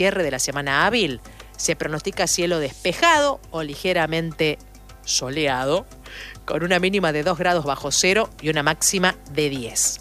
cierre de la semana hábil se pronostica cielo despejado o ligeramente soleado, con una mínima de 2 grados bajo cero y una máxima de 10.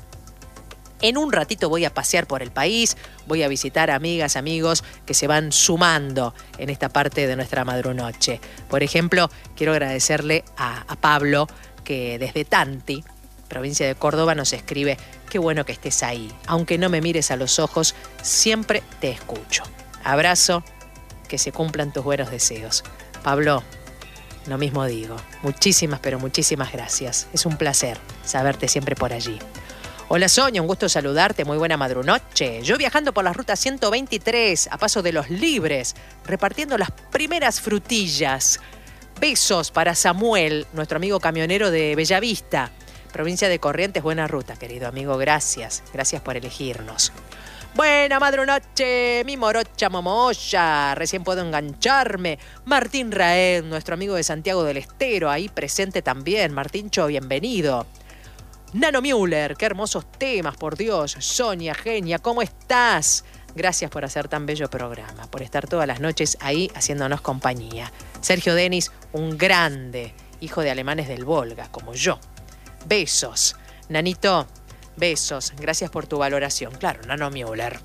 En un ratito voy a pasear por el país, voy a visitar amigas, amigos que se van sumando en esta parte de nuestra madrunoche. Por ejemplo, quiero agradecerle a Pablo, que desde Tanti, provincia de Córdoba, nos escribe: qué bueno que estés ahí. Aunque no me mires a los ojos, siempre te escucho. Abrazo, que se cumplan tus buenos deseos. Pablo, lo mismo digo. Muchísimas, pero muchísimas gracias. Es un placer saberte siempre por allí. Hola Sonia, un gusto saludarte, muy buena madrunoche. Yo viajando por la ruta 123, a paso de los Libres, repartiendo las primeras frutillas. Besos para Samuel, nuestro amigo camionero de Bellavista, provincia de Corrientes. Buena ruta, querido amigo, gracias. Gracias por elegirnos. Buena madrunoche, mi morocha momoya, recién puedo engancharme. Martín Raed, nuestro amigo de Santiago del Estero, ahí presente también. Martíncho, bienvenido. Nano Müller, qué hermosos temas, por Dios. Sonia, genia, ¿cómo estás? Gracias por hacer tan bello programa, por estar todas las noches ahí haciéndonos compañía. Sergio Denis, un grande, hijo de alemanes del Volga, como yo. Besos. Nanito, besos. Gracias por tu valoración. Claro, Nano Müller.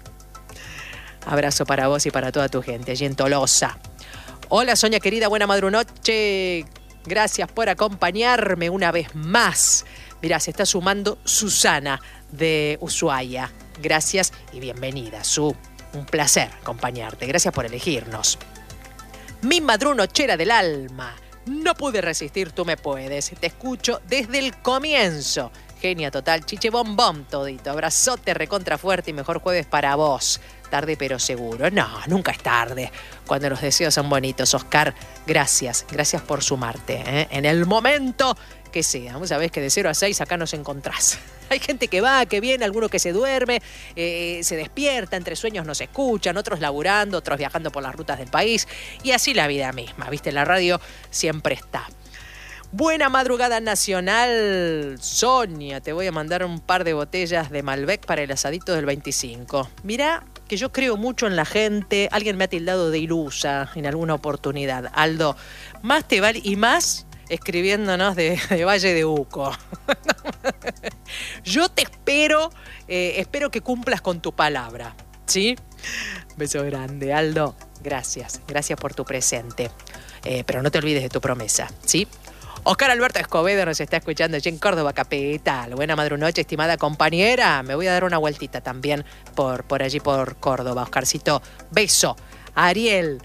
Abrazo para vos y para toda tu gente allí en Tolosa. Hola, Sonia querida, buena madrunoche. Gracias por acompañarme una vez más. Mirá, se está sumando Susana de Ushuaia. Gracias y bienvenida, Su. Un placer acompañarte. Gracias por elegirnos. Mi madrunochera del alma. No pude resistir, tú me puedes. Te escucho desde el comienzo. Genia total, chiche bombón todito. Abrazote recontra fuerte y mejor jueves para vos. Tarde pero seguro. No, nunca es tarde. Cuando los deseos son bonitos. Oscar, gracias. Gracias por sumarte, ¿eh? En el momento que sea. Vos sabés que de 0 a 6 acá nos encontrás. Hay gente que va, que viene, alguno que se duerme, se despierta, entre sueños nos escuchan, otros laburando, otros viajando por las rutas del país. Y así la vida misma, ¿viste? La radio siempre está. Buena madrugada nacional, Sonia. Te voy a mandar un par de botellas de Malbec para el asadito del 25. Mirá que yo creo mucho en la gente. Alguien me ha tildado de ilusa en alguna oportunidad. Aldo, más te vale y más escribiéndonos de Valle de Uco. Yo te espero que cumplas con tu palabra, ¿sí? Beso grande, Aldo. Gracias por tu presente. Pero no te olvides de tu promesa, ¿sí? Oscar Alberto Escobedo nos está escuchando allí en Córdoba, capital. Buena madrunoche, estimada compañera. Me voy a dar una vueltita también por allí, por Córdoba. Oscarcito, beso. Ariel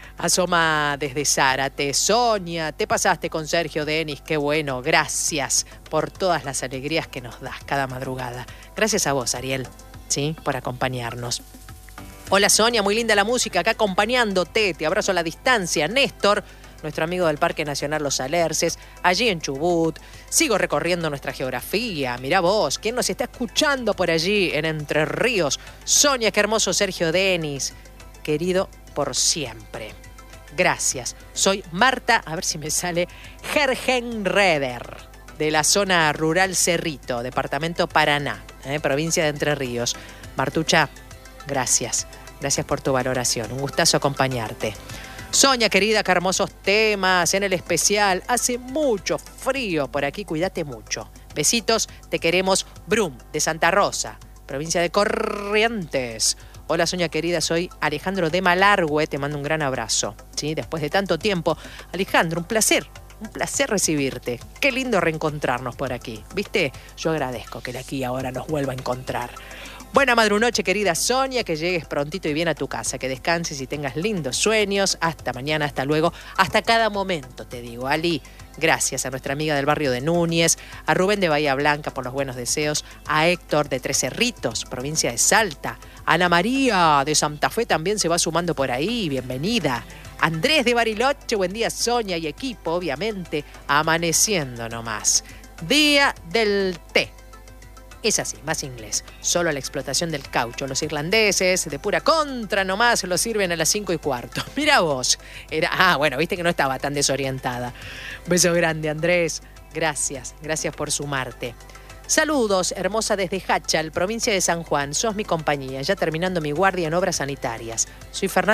asoma desde Zárate. Sonia, te pasaste con Sergio Denis. Qué bueno, gracias por todas las alegrías que nos das cada madrugada. Gracias a vos, Ariel, ¿sí? Por acompañarnos. Hola, Sonia, muy linda la música acá acompañándote. Te abrazo a la distancia. Néstor, nuestro amigo del Parque Nacional Los Alerces, allí en Chubut. Sigo recorriendo nuestra geografía. Mirá vos, ¿quién nos está escuchando por allí en Entre Ríos? Sonia, qué hermoso Sergio Denis. Querido por siempre. Gracias. Soy Marta, a ver si me sale, Hergenreder, de la zona rural Cerrito, departamento Paraná, provincia de Entre Ríos. Martucha, gracias. Gracias por tu valoración. Un gustazo acompañarte. Sonia, querida, qué hermosos temas en el especial. Hace mucho frío por aquí, cuídate mucho. Besitos, te queremos. Brum, de Santa Rosa, provincia de Corrientes. Hola, Sonia, querida, soy Alejandro de Malargüe, te mando un gran abrazo. ¿Sí? Después de tanto tiempo, Alejandro, un placer recibirte. Qué lindo reencontrarnos por aquí, ¿viste? Yo agradezco que de aquí ahora nos vuelva a encontrar. Buena madrunoche, querida Sonia, que llegues prontito y bien a tu casa, que descanses y tengas lindos sueños. Hasta mañana, hasta luego, hasta cada momento, te digo. Ali, gracias a nuestra amiga del barrio de Núñez, a Rubén de Bahía Blanca por los buenos deseos, a Héctor de Tres Cerritos, provincia de Salta, Ana María de Santa Fe también se va sumando por ahí, bienvenida. Andrés de Bariloche, buen día Sonia y equipo, obviamente, amaneciendo nomás. Día del té. Es así, más inglés. Solo la explotación del caucho. Los irlandeses, de pura contra nomás, lo sirven a las 5:15. Mira vos. Bueno, viste que no estaba tan desorientada. Beso grande, Andrés. Gracias por sumarte. Saludos, hermosa desde Hachal, provincia de San Juan. Sos mi compañía, ya terminando mi guardia en obras sanitarias. Soy Fernanda.